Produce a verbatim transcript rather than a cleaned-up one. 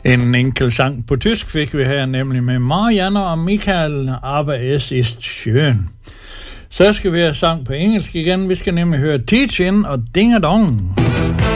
En enkel sang på tysk fik vi her, nemlig med Marianne og Michael, aber es ist schön. Så skal vi have sang på engelsk igen. Vi skal nemlig høre Teaching og Ding a Dong.